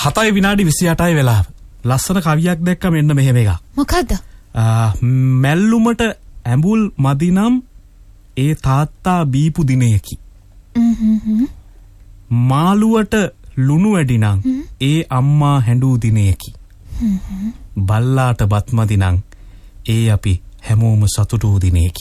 7 විනාඩි 28යි වෙලාව. ලස්සන කවියක් දැක්ක මෙන්න මෙහෙම එකක්. මොකද්ද? මැල්ලුමට ඇඹුල් මදිනම් ඒ තාත්තා බීපු දිනයකි. මාළුවට ලුණු වැඩිනම් ඒ අම්මා හැඬූ දිනයකි. බල්ලාට බත් මදිනම් ඒ අපි හැමෝම සතුටු දිනයකි.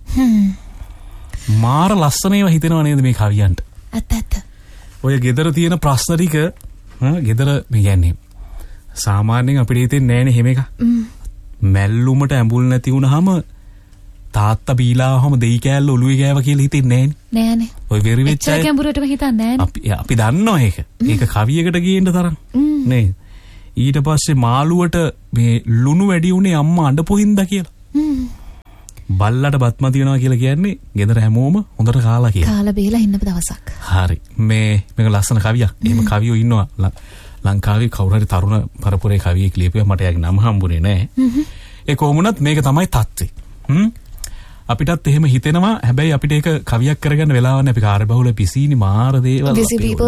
මාර ලස්සනේව හිතෙනව නේද මේ කවියන්ට? ඇත්ත. ඔය ගෙදර තියෙන ප්‍රශ්න ටික ගෙදර මේ කියන්නේ සාමාන්‍යයෙන් අපිට හිතෙන්නේ නෑනේ හැම එක. මැල්ලුමට ඇඹුල් නැති වුනහම තාත්තා බීලාවම දෙයි කෑල්ල ඔළුවේ ගෑවා කියලා හිතෙන්නේ නෑනේ. ඔය වෙරි වෙච්ච අය කැඹුරටම හිතන්නේ නෑනේ. අපි දන්නවා ඒක. ඒක කවියකට ගේන්න තරම් නේ. ඊට පස්සේ මාළුවට මේ ලුණු වැඩි උනේ අම්මා අඬපොහින්දා කියලා. බල්ලට බත්ම තියනවා කියලා කියන්නේ ගෙදර හැමෝම හොඳට කාලා කියලා. කාලා බීලා ඉන්න දවසක්. හරි. මේක ලස්සන කවියක්. එහෙම කවියෝ ඉන්නවා. ලංකාවේ කවුරු හරි තරුණ පරපුරේ කවියෙක් ලියපුවා මට යාගේ නම හම්බුනේ නෑ. ඒ කොහොමුණත් මේක තමයි තත්ත්වේ. අපිටත් එහෙම හිතෙනවා. හැබැයි අපිට ඒක කවියක් කරගන්න වෙලාවක් නැහැ. අපි කාර්යබහුල පිසීනි මාර දේවල්. busy people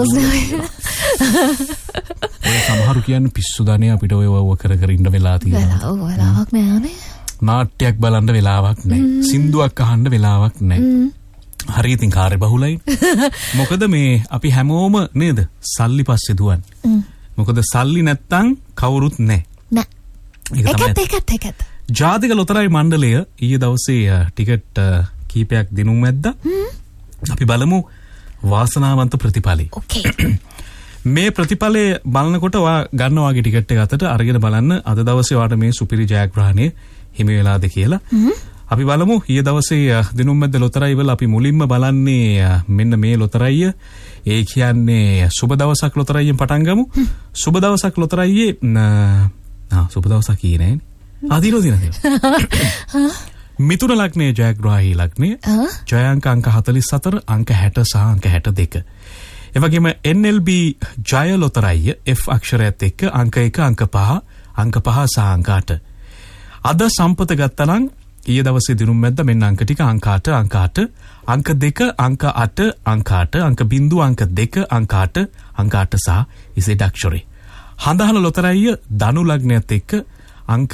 ඔය සමහරු කියන්නේ පිස්සු දනේ අපිට ඔය කර ඉන්න වෙලා තියෙනවා. වෙලාවක් නෑනේ. නාට්‍යයක් බලන්න වෙලාවක් නැහැ. සින්දුවක් අහන්න වෙලාවක් නැහැ. හරි ඉතින් කාර්යබහුලයි. මොකද මේ අපි හැමෝම නේද සල්ලි පස්සේ දුවන්නේ. මොකද සල්ලි නැත්තම් කවුරුත් නැහැ. ඒකත්. ජාතික ලොතරැයි මණ්ඩලය ඊයේ දවසේ ටිකට් කීපයක් දිනුම් මැද්දා. අපි බලමු වාසනාවන්ත ප්‍රතිඵලය. මේ ප්‍රතිඵලය බලනකොට ඔයා ගන්න වාගේ ටිකට් එක අතට අරගෙන බලන්න අද දවසේ ඔයාට මේ සුපිරි ජයග්‍රහණය හිමි වෙලාද කියලා. අපි බලමු ඊයේ දවසේ දිනුම් මැද්ද ලොතරැයි වල අපි මුලින්ම බලන්නේ මෙන්න මේ ලොතරැයිය. ඒ කියන්නේ සුබ දවසක් ලොතරැයියෙන් පටන් ගමු. සුබ දවසක් ලොතරැයියේ සුබ දවසක් කියන්නේ ආදීනෝ දින. මිථුන ලග්නයේ ජයග්‍රාහී ලග්නය. ජයාංක අංක 44 අංක 60 සහ අංක 62. ඒ වගේම NLB ජය ලොතරැයිය F අක්ෂරයත් එක්ක අංක 1 අංක 5 අංක 5 සහ අංක 8. අද සම්පත ගත්තනම් ඊයේ දවසේ දිනුම් මැද්ද මෙන්න අංක ටික අංක 8 අංක 8 අංක 2 අංක 8 අංක 8 අංක 0 අංක 2 අංක 8 අංක 8 සහ ඉසෙඩ් අක්ෂරේ. හඳහන ලොතරැයිය ධනු ලග්නයත් එක්ක අංක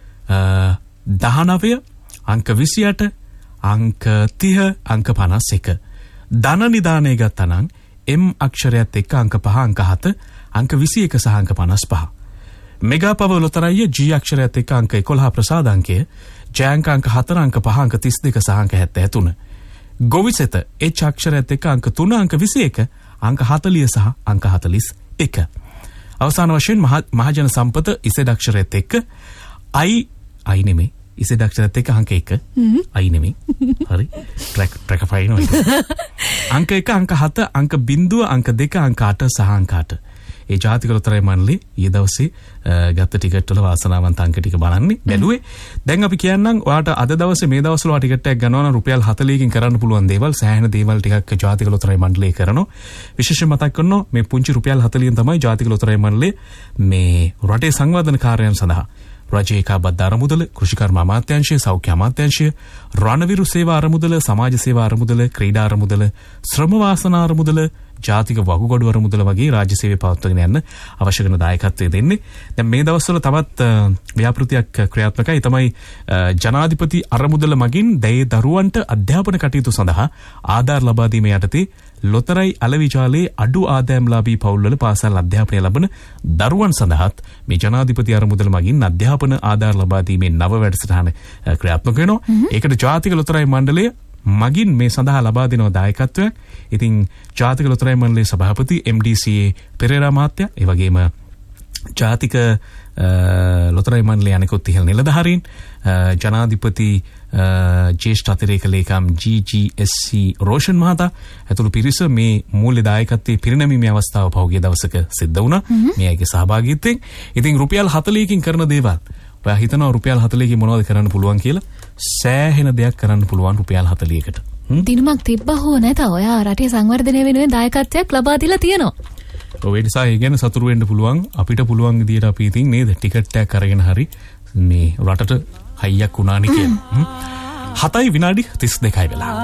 19 අංක 28 අංක 30 අංක 51. ධන නිදානය ගත්තනම් M අක්ෂරයත් එක්ක අංක 5 අංක 7 අංක 21 සහ අංක 55. මෙගා පව ලොතරැයිය G අක්ෂරයත් එක්ක අංක 11 ප්‍රසාද අංකය. ජයාංක අංක 4 අංක 5 අංක 32 සහ අංක 73. ගොවිසෙත H අක්ෂරයත් එක්ක අංක 3 අංක 21 අංක 40 සහ අංක 41. අවසාන වශයෙන් මහජන සම්පත ඉසෙඩ් අක්ෂරයත් එක්ක I නෙමෙයි ඉසෙඩ් අක්ෂරයත් එක්ක අංක 1 I නෙමෙයි. හරි. ට්‍රැක් ෆයින් ඔය. අංක 1 අංක 7 අංක 0 අංක 2 අංක 8 සහ අංක 8. ඒ ජාතික ලොතරැයි මණ්ඩලේ ඊයේ දවසේ ගත්ත ටිකට් වල වාසනාවන්ත අංක ටික බලන්නේ බැලුවේ. දැන් අපි කියන්නම් ඔයාට අද දවසේ මේ දවස්වල ඔයා ටිකට් එකක් ගන්නවා නම් රුපියල් 40කින් කරන්න පුළුවන් දේවල් සෑහෙන දේවල් ටිකක් ජාතික ලොතරැයි මණ්ඩලේ කරනවා. විශේෂයෙන් මතක් කරනවා මේ පුංචි රුපියල් 40න් තමයි ජාතික ලොතරැයි මණ්ඩලේ මේ රටේ සංවර්ධන කාර්යයන් සඳහා රජයේ කාබද්ද අරමුදල, කෘෂිකර්ම අමාත්‍යාංශය, සෞඛ්‍ය අමාත්‍යාංශය, රණවිරු සේවා අරමුදල, සමාජ සේවා අරමුදල, ක්‍රීඩා අරමුදල, ශ්‍රම වාසනා අරමුදල, ජාතික වකුගඩු අරමුදල වගේ රාජ්‍ය සේවය පවත්වාගෙන යන්න අවශ්‍ය කරන දායකත්වය දෙන්නේ. දැන් මේ දවස්වල තවත් ව්‍යාපෘතියක් ක්‍රියාත්මකයි. තමයි ජනාධිපති අරමුදල මගින් දැයේ දරුවන්ට අධ්‍යාපන කටයුතු සඳහා ආධාර ලබා දීම යටතේ ලොතරැයි අලවිචාලේ අඩු ආදායම්ලාභී පවුල්වල පාසල් අධ්‍යාපනය ලබන දරුවන් සඳහාත් මේ ජනාධිපති අරමුදල මගින් අධ්‍යාපන ආධාර ලබා දීමේ නව වැඩසටහන ක්‍රියාත්මක වෙනවා. ඒකට ජාතික ලොතරැයි මණ්ඩලය මගින් මේ සඳහා ලබා දෙනවා දායකත්වයක්. ඉතින් ජාතික ලොතරැයි මණ්ඩලයේ සභාපති MDCA පෙරේරා මහත්තයා, ඒ වගේම ජාතික ලොතරැයි මණ්ඩලයේ අනෙකුත් ඉහළ නිලධාරීන්, ජනාධිපති ජ්‍යෙෂ්ඨ අතිරේක ලේකම් GGSC රෝෂන් මහතා ඇතුළු පිරිස මේ මූල්‍ය දායකත්වයේ පිරිනැමීමේ අවස්ථාව පහුගිය දවසක සිද්ධ වුණා. මේ අයගේ සහභාගීත්වයෙන්. ඉතින් රුපියල් 40කින් කරන දේවල් ඔයා හිතනවා රුපියල් 40කින් මොනවද කරන්න පුළුවන් කියලා? සෑහෙන දෙයක් කරන්න පුළුවන් රුපියල් 40කට. දිනුමක් තිබ්බා හෝ නැත ඔයා රටේ සංවර්ධනය වෙනුවෙන් දායකත්වයක් ලබා දීලා තියෙනවා. ඔය නිසා ඒ ගැන සතුටු වෙන්න පුළුවන්. අපිට පුළුවන් විදියට අපි ඉතින් නේද ටිකට් එකක් අරගෙන හරි මේ රටට හයියක් වුණානේ කියලා. 7 විනාඩි 32යි වෙලා.